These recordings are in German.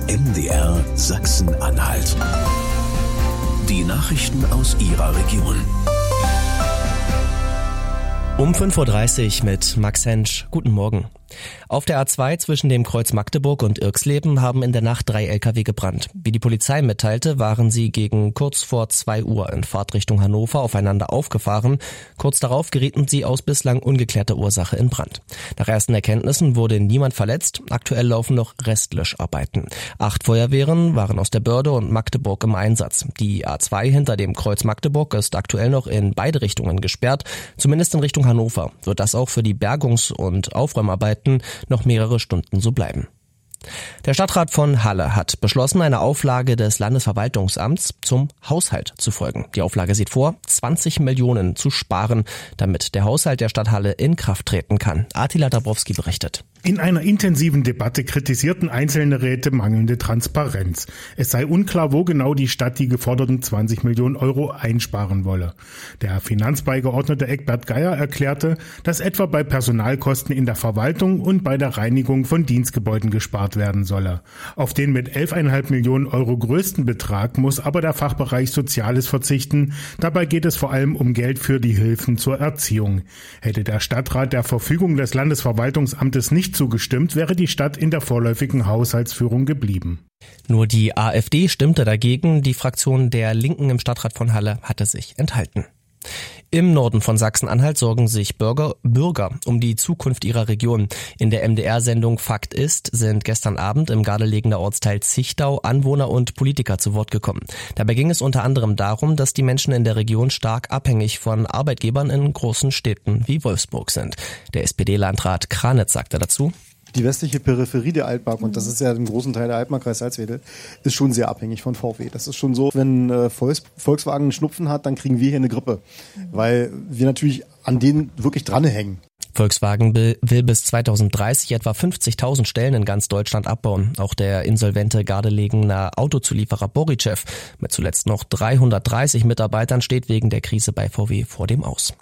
MDR Sachsen-Anhalt. Die Nachrichten aus Ihrer Region. Um 5.30 Uhr mit Max Hensch. Guten Morgen. Auf der A2 zwischen dem Kreuz Magdeburg und Irxleben haben in der Nacht 3 Lkw gebrannt. Wie die Polizei mitteilte, waren sie gegen kurz vor 2 Uhr in Fahrtrichtung Hannover aufeinander aufgefahren. Kurz darauf gerieten sie aus bislang ungeklärter Ursache in Brand. Nach ersten Erkenntnissen wurde niemand verletzt. Aktuell laufen noch Restlöscharbeiten. 8 Feuerwehren waren aus der Börde und Magdeburg im Einsatz. Die A2 hinter dem Kreuz Magdeburg ist aktuell noch in beide Richtungen gesperrt, zumindest in Richtung Hannover. Wird das auch für die Bergungs- und Aufräumarbeiten noch mehrere Stunden so bleiben. Der Stadtrat von Halle hat beschlossen, einer Auflage des Landesverwaltungsamts zum Haushalt zu folgen. Die Auflage sieht vor, 20 Millionen zu sparen, damit der Haushalt der Stadt Halle in Kraft treten kann. Attila Dabrowski berichtet. In einer intensiven Debatte kritisierten einzelne Räte mangelnde Transparenz. Es sei unklar, wo genau die Stadt die geforderten 20 Millionen Euro einsparen wolle. Der Finanzbeigeordnete Eckbert Geier erklärte, dass etwa bei Personalkosten in der Verwaltung und bei der Reinigung von Dienstgebäuden gespart werden solle. Auf den mit 11,5 Millionen Euro größten Betrag muss aber der Fachbereich Soziales verzichten. Dabei geht es vor allem um Geld für die Hilfen zur Erziehung. Hätte der Stadtrat der Verfügung des Landesverwaltungsamtes nicht zugestimmt, wäre die Stadt in der vorläufigen Haushaltsführung geblieben. Nur die AfD stimmte dagegen. Die Fraktion der Linken im Stadtrat von Halle hatte sich enthalten. Im Norden von Sachsen-Anhalt sorgen sich Bürger um die Zukunft ihrer Region. In der MDR-Sendung Fakt ist sind gestern Abend im Gardelegender Ortsteil Zichtau Anwohner und Politiker zu Wort gekommen. Dabei ging es unter anderem darum, dass die Menschen in der Region stark abhängig von Arbeitgebern in großen Städten wie Wolfsburg sind. Der SPD-Landrat Kranitz sagte dazu: Die westliche Peripherie der Altmark, und das ist ja ein großen Teil der Altmark-Kreis Salzwedel, ist schon sehr abhängig von VW. Das ist schon so, wenn Volkswagen einen Schnupfen hat, dann kriegen wir hier eine Grippe, weil wir natürlich an denen wirklich dranhängen. Volkswagen will bis 2030 etwa 50.000 Stellen in ganz Deutschland abbauen. Auch der insolvente Gardelegener Autozulieferer Borichev mit zuletzt noch 330 Mitarbeitern steht wegen der Krise bei VW vor dem Aus.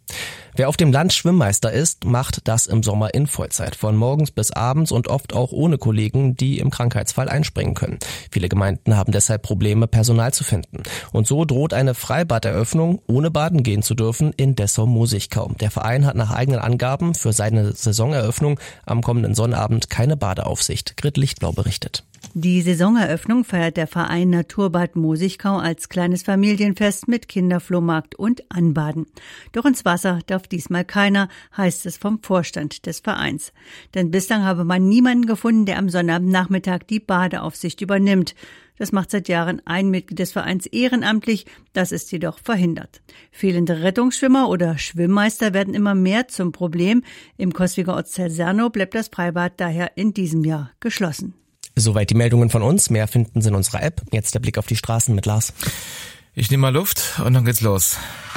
Wer auf dem Land Schwimmmeister ist, macht das im Sommer in Vollzeit, von morgens bis abends und oft auch ohne Kollegen, die im Krankheitsfall einspringen können. Viele Gemeinden haben deshalb Probleme, Personal zu finden. Und so droht eine Freibaderöffnung, ohne baden gehen zu dürfen, in Dessau-Mosigkau. Der Verein hat nach eigenen Angaben für seine Saisoneröffnung am kommenden Sonnabend keine Badeaufsicht. Grit Lichtblau berichtet. Die Saisoneröffnung feiert der Verein Naturbad Mosigkau als kleines Familienfest mit Kinderflohmarkt und Anbaden. Doch ins Wasser darf diesmal keiner, heißt es vom Vorstand des Vereins. Denn bislang habe man niemanden gefunden, der am Sonnabendnachmittag die Badeaufsicht übernimmt. Das macht seit Jahren ein Mitglied des Vereins ehrenamtlich, das ist jedoch verhindert. Fehlende Rettungsschwimmer oder Schwimmmeister werden immer mehr zum Problem. Im Coswiger Ortsteil Sernow bleibt das Freibad daher in diesem Jahr geschlossen. Soweit die Meldungen von uns. Mehr finden Sie in unserer App. Jetzt der Blick auf die Straßen mit Lars. Ich nehme mal Luft und dann geht's los.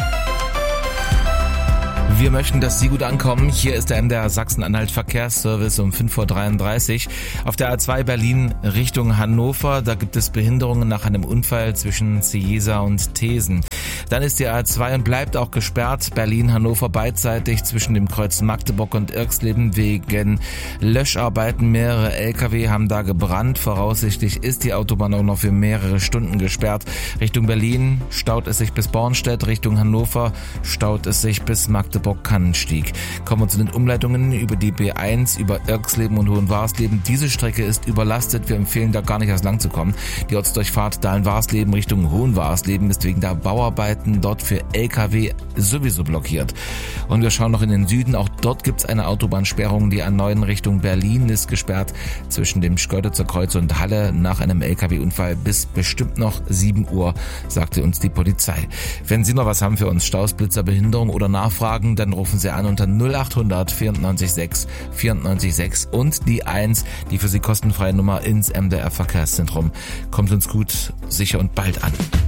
Wir möchten, dass Sie gut ankommen. Hier ist der MDR Sachsen-Anhalt Verkehrsservice um 5.33 Uhr. Auf der A2 Berlin Richtung Hannover, da gibt es Behinderungen nach einem Unfall zwischen Cieza und Thesen. Dann ist die A2 und bleibt auch gesperrt. Berlin-Hannover beidseitig zwischen dem Kreuz Magdeburg und Irxleben wegen Löscharbeiten. Mehrere Lkw haben da gebrannt. Voraussichtlich ist die Autobahn auch noch für mehrere Stunden gesperrt. Richtung Berlin staut es sich bis Bornstedt. Richtung Hannover staut es sich bis Magdeburg-Kannenstieg. Kommen wir zu den Umleitungen über die B1, über Irxleben und Hohenwarsleben. Diese Strecke ist überlastet. Wir empfehlen da gar nicht erst lang zu kommen. Die Ortsdurchfahrt Dahlen-Warsleben Richtung Hohenwarsleben ist wegen der Bauarbeiten dort für Lkw sowieso blockiert. Und wir schauen noch in den Süden. Auch dort gibt es eine Autobahnsperrung. Die A9 Richtung Berlin ist gesperrt zwischen dem Schkeuditzer Kreuz und Halle nach einem Lkw-Unfall bis bestimmt noch 7 Uhr, sagte uns die Polizei. Wenn Sie noch was haben für uns, Staus, Blitzer, Behinderung oder Nachfragen, dann rufen Sie an unter 0800 94 6 94 6 und die 1, die für Sie kostenfreie Nummer ins MDR Verkehrszentrum. Kommt uns gut, sicher und bald an.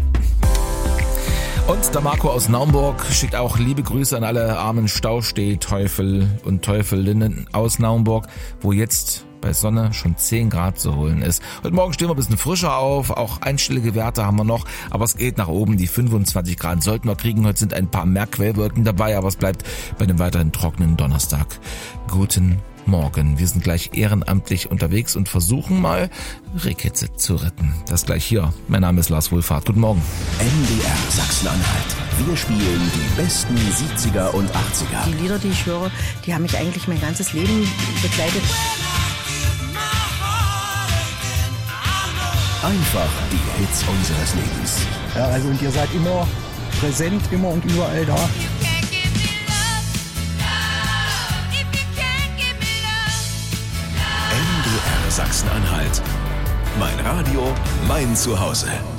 Und der Marco aus Naumburg schickt auch liebe Grüße an alle armen Staustehteufel und Teufelinnen aus Naumburg, wo jetzt bei Sonne schon 10 Grad zu holen ist. Heute Morgen stehen wir ein bisschen frischer auf, auch einstellige Werte haben wir noch, aber es geht nach oben, die 25 Grad sollten wir kriegen. Heute sind ein paar mehr Quellwolken dabei, aber es bleibt bei dem weiterhin trockenen Donnerstag. Guten Morgen. Wir sind gleich ehrenamtlich unterwegs und versuchen mal, Rehkitze zu retten. Das gleich hier. Mein Name ist Lars Wohlfahrt. Guten Morgen. MDR Sachsen-Anhalt. Wir spielen die besten 70er und 80er. Die Lieder, die ich höre, die haben mich eigentlich mein ganzes Leben begleitet. Einfach die Hits unseres Lebens. Ja, also und ihr seid immer präsent, immer und überall da. MDR Sachsen-Anhalt. Mein Radio, mein Zuhause.